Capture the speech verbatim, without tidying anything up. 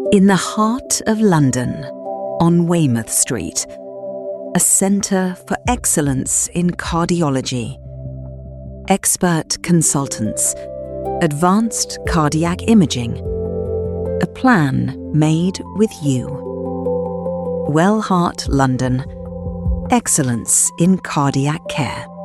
In the heart of London, on Weymouth Street, a centre for excellence in cardiology. Expert consultants, advanced cardiac imaging, a plan made with you. Wellheart London, excellence in cardiac care.